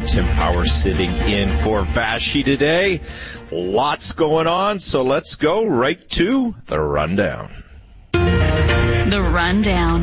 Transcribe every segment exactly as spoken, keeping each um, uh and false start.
Tim Power sitting in for Vashi today. Lots going on, so let's go right to the rundown. The rundown.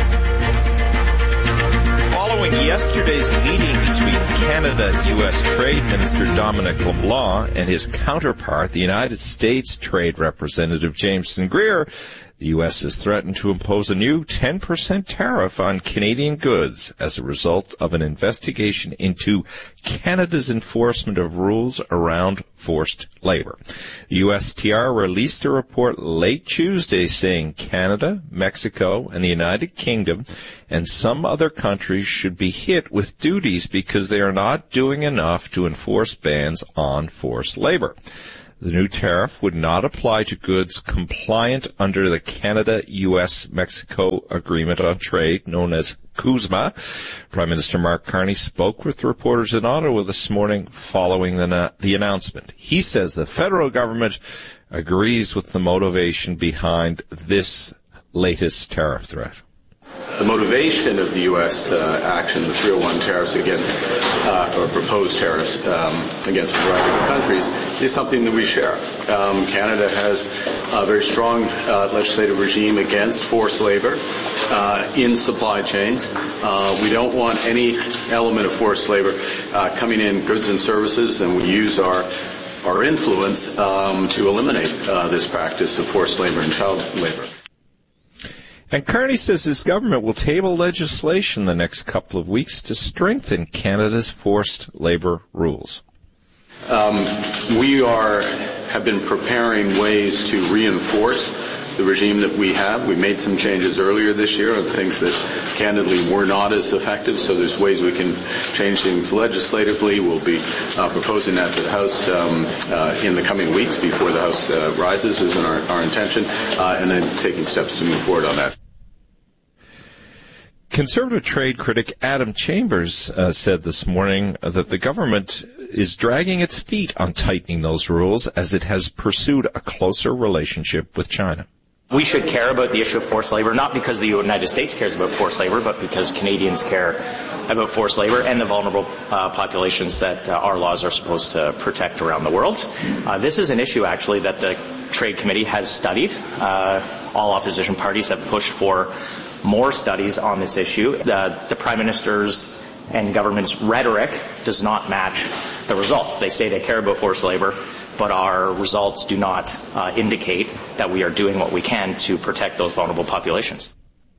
Following yesterday's meeting between Canada-U S Trade Minister Dominic LeBlanc and his counterpart, the United States Trade Representative Jameson Greer, the U S has threatened to impose a new ten percent tariff on Canadian goods as a result of an investigation into Canada's enforcement of rules around forced labor. The U S T R released a report late Tuesday saying Canada, Mexico, and the United Kingdom and some other countries should be hit with duties because they are not doing enough to enforce bans on forced labor. The new tariff would not apply to goods compliant under the Canada-U S Mexico Agreement on Trade, known as CUSMA. Prime Minister Mark Carney spoke with reporters in Ottawa this morning following the, the announcement. He says the federal government agrees with the motivation behind this latest tariff threat. The motivation of the U S uh, action, the three oh one tariffs against, uh, or proposed tariffs um, against a variety of countries, is something that we share. Um, Canada has a very strong uh, legislative regime against forced labor uh, in supply chains. Uh, we don't want any element of forced labor uh, coming in goods and services, and we use our our influence um, to eliminate uh, this practice of forced labor and child labor. And Carney says his government will table legislation the next couple of weeks to strengthen Canada's forced labor rules. Um, we are have been preparing ways to reinforce the regime that we have. We made some changes earlier this year of things that candidly were not as effective, so there's ways we can change things legislatively. We'll be uh, proposing that to the House um, uh, in the coming weeks before the House uh, rises, is our, our intention, uh, and then taking steps to move forward on that. Conservative trade critic Adam Chambers uh, said this morning that the government is dragging its feet on tightening those rules as it has pursued a closer relationship with China. We should care about the issue of forced labor, not because the United States cares about forced labor, but because Canadians care about forced labor and the vulnerable uh, populations that uh, our laws are supposed to protect around the world. Uh, this is an issue, actually, that the Trade Committee has studied. Uh, all opposition parties have pushed for more studies on this issue. The, the Prime Minister's and government's rhetoric does not match the results. They say they care about forced labor, but our results do not uh, indicate that we are doing what we can to protect those vulnerable populations.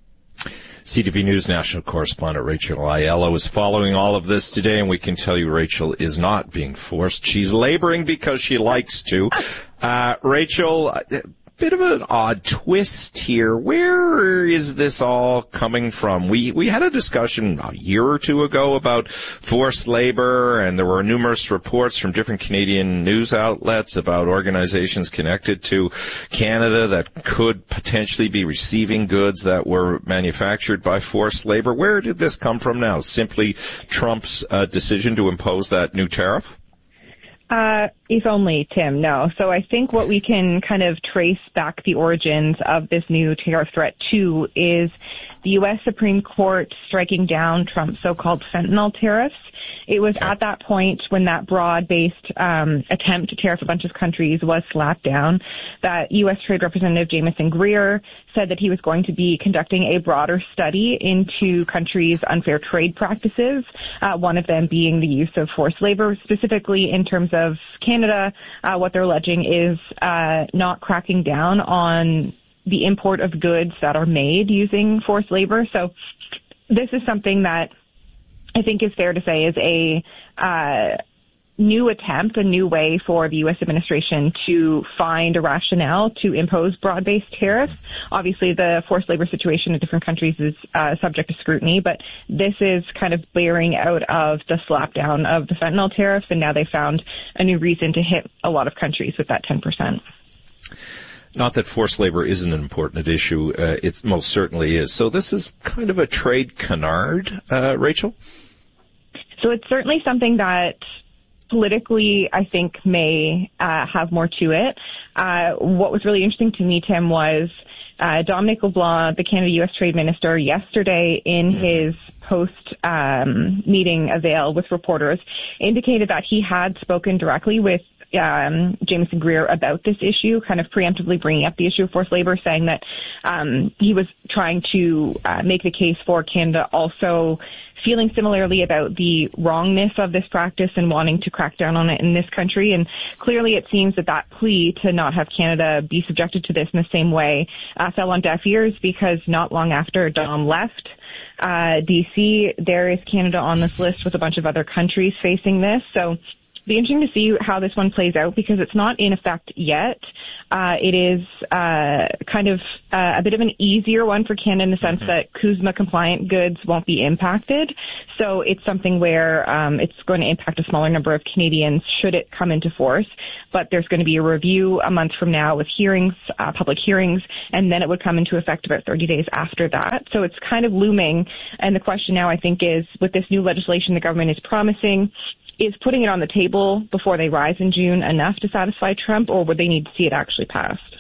C T V News national correspondent Rachel Aiello is following all of this today, and we can tell you Rachel is not being forced. She's laboring because she likes to. Uh, Rachel, bit of an odd twist here. Where is this all coming from? We we had a discussion a year or two ago about forced labor, and there were numerous reports from different Canadian news outlets about organizations connected to Canada that could potentially be receiving goods that were manufactured by forced labor. Where did this come from now? Simply Trump's uh, decision to impose that new tariff? Uh, if only, Tim, no. So I think what we can kind of trace back the origins of this new tariff threat to is the U S Supreme Court striking down Trump's so-called fentanyl tariffs. It was at that point when that broad-based um, attempt to tariff a bunch of countries was slapped down that U S Trade Representative Jameson Greer said that he was going to be conducting a broader study into countries' unfair trade practices, uh, one of them being the use of forced labor. Specifically in terms of Canada, uh, what they're alleging is uh, not cracking down on the import of goods that are made using forced labor. So this is something that I think is fair to say is a uh, new attempt, a new way for the U S administration to find a rationale to impose broad-based tariffs. Obviously, the forced labor situation in different countries is uh, subject to scrutiny, but this is kind of bearing out of the slapdown of the fentanyl tariff, and now they found a new reason to hit a lot of countries with that ten percent. Not that forced labor isn't an important issue. Uh, it most certainly is. So this is kind of a trade canard, uh, Rachel? So it's certainly something that politically, I think, may uh, have more to it. Uh, what was really interesting to me, Tim, was uh, Dominic LeBlanc, the Canada-U S Trade Minister, yesterday in his post um, meeting avail with reporters indicated that he had spoken directly with Um, Jameson Greer about this issue, kind of preemptively bringing up the issue of forced labor, saying that um, he was trying to uh, make the case for Canada also feeling similarly about the wrongness of this practice and wanting to crack down on it in this country. And clearly it seems that that plea to not have Canada be subjected to this in the same way uh, fell on deaf ears, because not long after Dom left uh, D C, there is Canada on this list with a bunch of other countries facing this. So it'll be interesting to see how this one plays out, because it's not in effect yet. Uh, it is uh, kind of uh, a bit of an easier one for Canada in the sense that CUSMA compliant goods won't be impacted. So it's something where um, it's going to impact a smaller number of Canadians should it come into force. But there's going to be a review a month from now with hearings, uh, public hearings, and then it would come into effect about thirty days after that. So it's kind of looming. And the question now, I think, is with this new legislation the government is promising, is putting it on the table before they rise in June enough to satisfy Trump, or would they need to see it actually passed?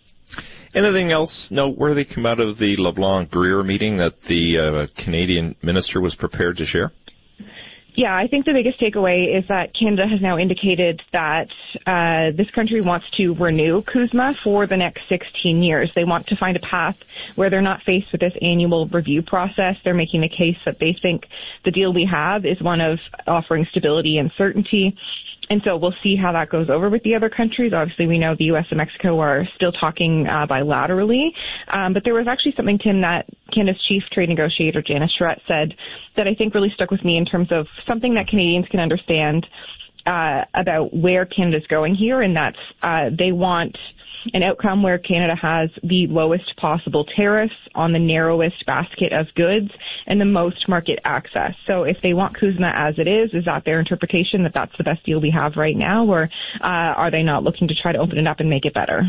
Anything else noteworthy come out of the LeBlanc-Greer meeting that the uh, Canadian minister was prepared to share? Yeah, I think the biggest takeaway is that Canada has now indicated that uh, this country wants to renew CUSMA for the next sixteen years. They want to find a path where they're not faced with this annual review process. They're making the case that they think the deal we have is one of offering stability and certainty. And so we'll see how that goes over with the other countries. Obviously, we know the U S and Mexico are still talking uh, bilaterally. Um, but there was actually something, Tim, that Canada's chief trade negotiator, Janice Charette, said that I think really stuck with me in terms of something that Canadians can understand uh, about where Canada's going here, and that's uh, they want an outcome where Canada has the lowest possible tariffs on the narrowest basket of goods and the most market access. So if they want CUSMA as it is, is that their interpretation that that's the best deal we have right now, or uh, are they not looking to try to open it up and make it better?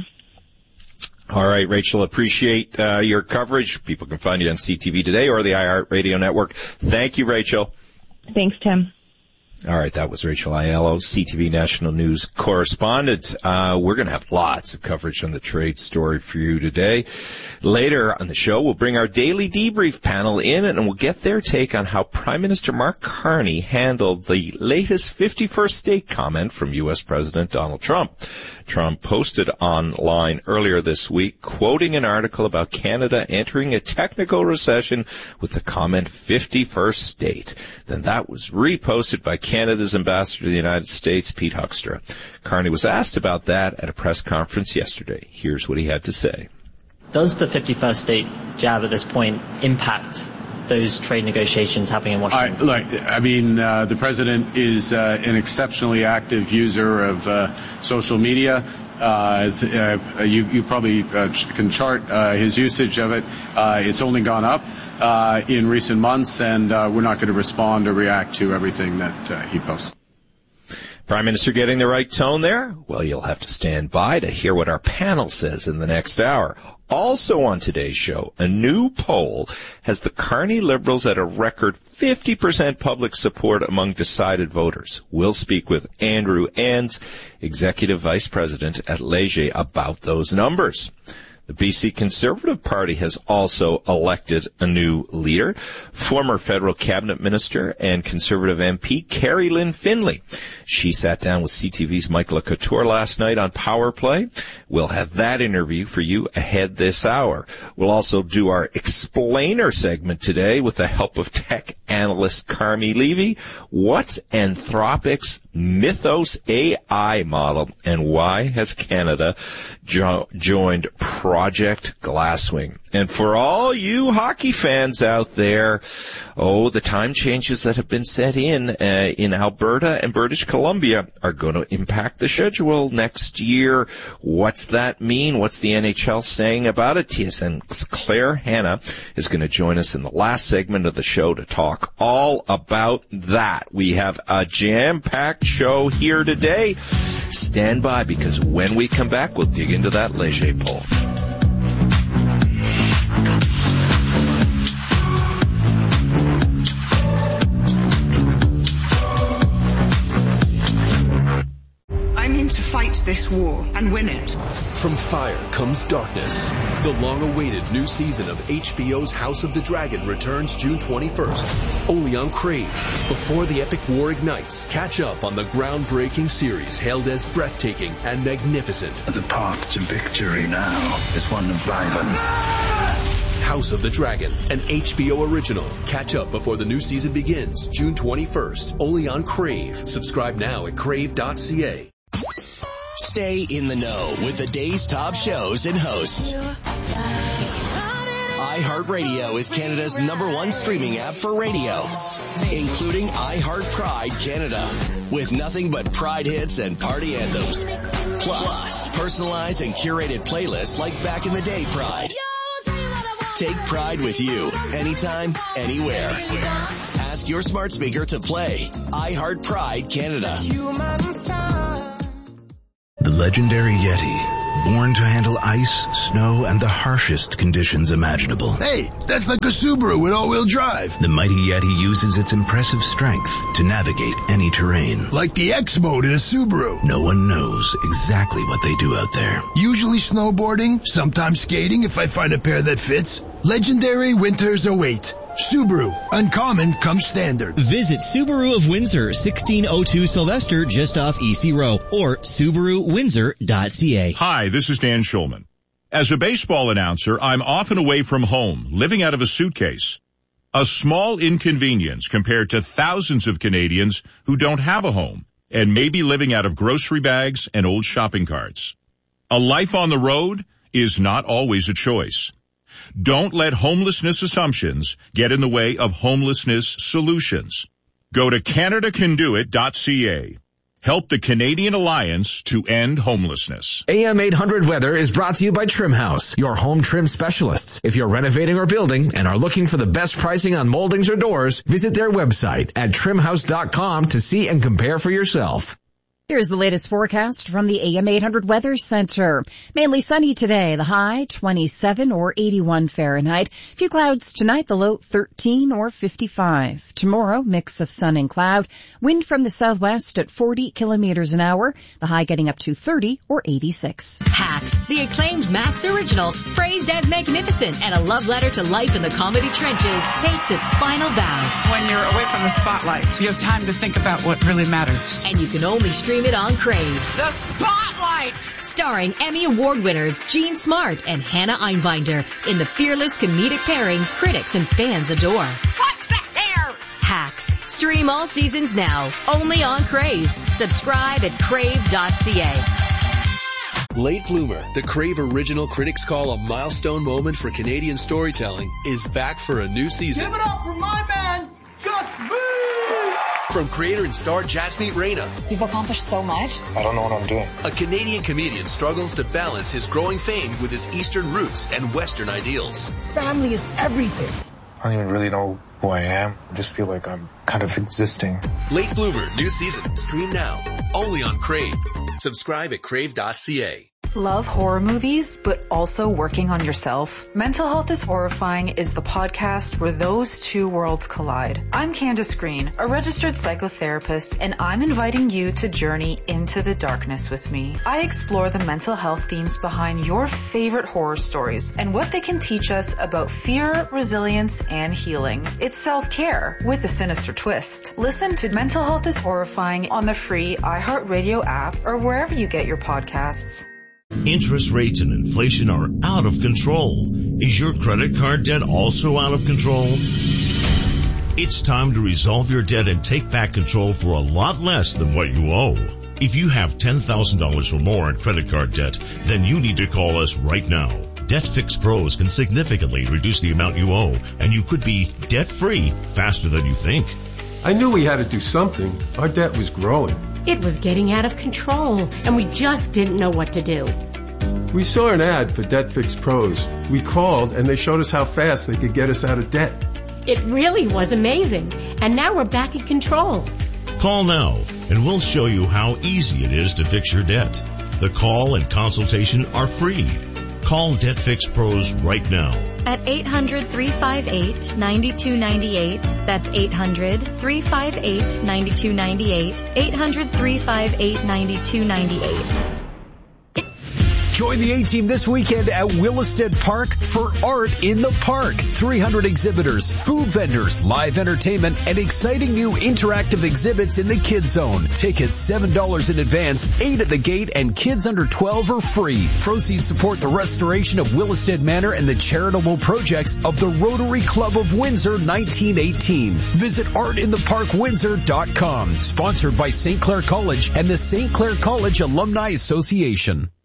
All right, Rachel, appreciate uh, your coverage. People can find you on C T V Today or the iHeartRadio network. Thank you, Rachel. Thanks, Tim. All right, that was Rachel Aiello, C T V National News correspondent. Uh, we're going to have lots of coverage on the trade story for you today. Later on the show, we'll bring our daily debrief panel in, and we'll get their take on how Prime Minister Mark Carney handled the latest fifty-first state comment from U S President Donald Trump. Trump posted online earlier this week, quoting an article about Canada entering a technical recession with the comment fifty-first state. Then that was reposted by Canada's ambassador to the United States, Pete Huckstra. Carney was asked about that at a press conference yesterday. Here's what he had to say. Does the fifty-first state jab at this point impact those trade negotiations happening in Washington? I, look, I mean, uh, the president is uh, an exceptionally active user of uh, social media. Uh, uh, you, you probably uh, can chart uh, his usage of it. Uh, it's only gone up uh, in recent months, and uh, we're not going to respond or react to everything that uh, he posts. Prime Minister getting the right tone there? Well, you'll have to stand by to hear what our panel says in the next hour. Also on today's show, a new poll has the Carney Liberals at a record fifty percent public support among decided voters. We'll speak with Andrew Enns, Executive Vice President at Leger, about those numbers. The B C Conservative Party has also elected a new leader, former federal cabinet minister and Conservative M P Carrie Lynn Finley. She sat down with C T V's Michael Couture last night on Power Play. We'll have that interview for you ahead this hour. We'll also do our explainer segment today with the help of tech analyst Carmi Levy. What's Anthropic's Mythos A I model, and why has Canada jo- joined Project Glasswing? And for all you hockey fans out there, oh, the time changes that have been set in uh, in Alberta and British Columbia are going to impact the schedule next year. What's that mean? What's the N H L saying about it? T S N's Claire Hanna is going to join us in the last segment of the show to talk all about that. We have a jam-packed show here today. Stand by, because when we come back, we'll dig into that Leger poll. I'm here to fight this war and win it. from fire comes darkness. The long-awaited new season of H B O's House of the Dragon returns June twenty-first, only on Crave. Before the epic war ignites, catch up on the groundbreaking series hailed as breathtaking and magnificent. The path to victory now is one of violence. House of the Dragon, an H B O original. Catch up before the new season begins June twenty-first, only on Crave. Subscribe now at crave dot c a. Stay in the know with the day's top shows and hosts. iHeartRadio is Canada's number one streaming app for radio, including iHeart Pride Canada, with nothing but Pride hits and party anthems. Plus, personalized and curated playlists like Back in the Day Pride. Take Pride with you, anytime, anywhere. Ask your smart speaker to play iHeart Pride Canada. The legendary Yeti, born to handle ice, snow, and the harshest conditions imaginable. Hey, that's like a Subaru with all-wheel drive. The mighty Yeti uses its impressive strength to navigate any terrain. Like the X-Mode in a Subaru. No one knows exactly what they do out there. Usually snowboarding, sometimes skating if I find a pair that fits. Legendary winters await. Subaru, uncommon comes standard. Visit Subaru of Windsor, sixteen oh two Sylvester, just off E C Row, or Subaru Windsor dot c a. Hi, this is Dan Schulman. As a baseball announcer, I'm often away from home, living out of a suitcase. A small inconvenience compared to thousands of Canadians who don't have a home and may be living out of grocery bags and old shopping carts. A life on the road is not always a choice. Don't let homelessness assumptions get in the way of homelessness solutions. Go to canada can do it dot c a. Help the Canadian Alliance to end homelessness. A M eight hundred Weather is brought to you by Trim House, your home trim specialists. If you're renovating or building and are looking for the best pricing on moldings or doors, visit their website at trim house dot com to see and compare for yourself. Here's the latest forecast from the A M eight hundred Weather Center. Mainly sunny today, the high twenty-seven or eighty-one Fahrenheit. Few clouds tonight, the low thirteen or fifty-five. Tomorrow, mix of sun and cloud. Wind from the southwest at forty kilometers an hour, the high getting up to thirty or eighty-six. Hacks, the acclaimed Max original, praised as magnificent and a love letter to life in the comedy trenches, takes its final bow. When you're away from the spotlight, you have time to think about what really matters. And you can only stream it on Crave. The Spotlight! Starring Emmy Award winners Jean Smart and Hannah Einbinder in the fearless comedic pairing critics and fans adore. What's that there? Hacks. Stream all seasons now, only on Crave. Subscribe at crave dot c a. Late Bloomer, the Crave original critics call a milestone moment for Canadian storytelling, is back for a new season. Give it up for my man, Gus B! From creator and star Jasmeet Reina. You've accomplished so much. I don't know what I'm doing. A Canadian comedian struggles to balance his growing fame with his Eastern roots and Western ideals. Family is everything. I don't even really know who I am. I just feel like I'm kind of existing. Late Bloomer, new season. Stream now. Only on Crave. Subscribe at crave dot c a. Love horror movies, but also working on yourself? Mental Health is Horrifying is the podcast where those two worlds collide. I'm Candace Green, a registered psychotherapist, and I'm inviting you to journey into the darkness with me. I explore the mental health themes behind your favorite horror stories and what they can teach us about fear, resilience, and healing. It's self-care with a sinister twist. Listen to Mental Health is Horrifying on the free iHeartRadio app or wherever you get your podcasts. Interest rates and inflation are out of control. Is your credit card debt also out of control? It's time to resolve your debt and take back control for a lot less than what you owe. If you have ten thousand dollars or more in credit card debt, then you need to call us right now. Debt Fix Pros can significantly reduce the amount you owe, and you could be debt-free faster than you think. I knew we had to do something. Our debt was growing. It was getting out of control, and we just didn't know what to do. We saw an ad for Debt Fix Pros. We called, and they showed us how fast they could get us out of debt. It really was amazing, and now we're back in control. Call now, and we'll show you how easy it is to fix your debt. The call and consultation are free. Call Debt Fix Pros right now. At eight hundred, three five eight, nine two nine eight. That's eight hundred, three five eight, nine two nine eight. eight hundred, three five eight, nine two nine eight. Join the A-Team this weekend at Williston Park for Art in the Park. three hundred exhibitors, food vendors, live entertainment, and exciting new interactive exhibits in the Kids Zone. Tickets seven dollars in advance, eight at the gate, and kids under twelve are free. Proceeds support the restoration of Williston Manor and the charitable projects of the Rotary Club of Windsor nineteen eighteen. Visit art in the park windsor dot com. Sponsored by Saint Clair College and the Saint Clair College Alumni Association.